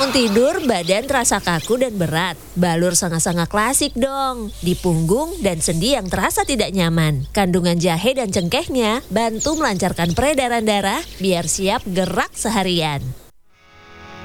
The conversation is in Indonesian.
Bangun tidur, badan terasa kaku dan berat. Balur sanga-sanga klasik dong. Di punggung dan sendi yang terasa tidak nyaman. Kandungan jahe dan cengkehnya bantu melancarkan peredaran darah biar siap gerak seharian.